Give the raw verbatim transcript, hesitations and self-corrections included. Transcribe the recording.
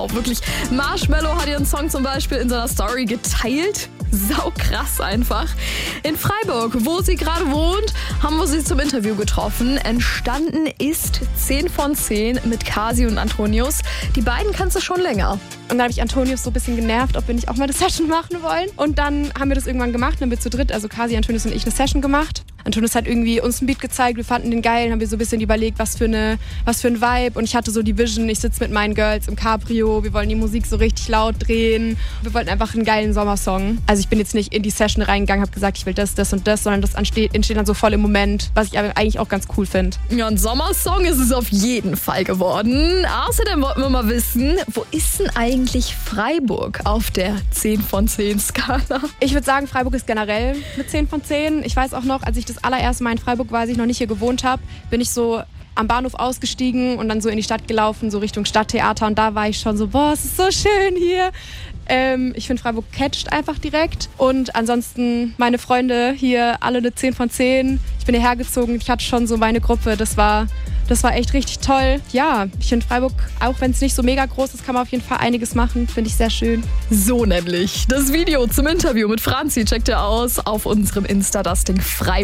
Auch wirklich, Marshmello hat ihren Song zum Beispiel in seiner Story geteilt. Sau krass einfach. In Freiburg, wo sie gerade wohnt, haben wir sie zum Interview getroffen. Entstanden ist zehn von zehn mit Kasi und Antonius. Die beiden kannst du schon länger. Und dann habe ich Antonius so ein bisschen genervt, ob wir nicht auch mal eine Session machen wollen. Und dann haben wir das irgendwann gemacht. Dann haben wir zu dritt, also Kasi, Antonius und ich, eine Session gemacht. Antonius hat irgendwie uns ein Beat gezeigt, wir fanden den geil, haben wir so ein bisschen überlegt, was für, eine, was für ein Vibe. Und ich hatte so die Vision, ich sitze mit meinen Girls im Cabrio, wir wollen die Musik so richtig laut drehen. Wir wollten einfach einen geilen Sommersong. Also ich bin jetzt nicht in die Session reingegangen, habe gesagt, ich will das, das und das, sondern das entsteht, entsteht dann so voll im Moment, was ich aber eigentlich auch ganz cool finde. Ja, ein Sommersong ist es auf jeden Fall geworden. Außerdem wollten wir mal wissen, wo ist denn eigentlich Freiburg auf der zehn von zehn Skala? Ich würde sagen, Freiburg ist generell mit zehn von zehn. Ich weiß auch noch, als ich das allererste Mal in Freiburg war, als ich noch nicht hier gewohnt habe, bin ich so am Bahnhof ausgestiegen und dann so in die Stadt gelaufen, so Richtung Stadttheater. Und da war ich schon so, boah, es ist so schön hier. Ähm, ich finde, Freiburg catcht einfach direkt. Und ansonsten meine Freunde hier, alle eine zehn von zehn. Ich bin hierher gezogen, ich hatte schon so meine Gruppe. Das war, das war echt richtig toll. Ja, ich finde Freiburg, auch wenn es nicht so mega groß ist, kann man auf jeden Fall einiges machen. Finde ich sehr schön. So nämlich. Das Video zum Interview mit Franzi checkt ihr aus auf unserem Insta-Dusting Freiburg.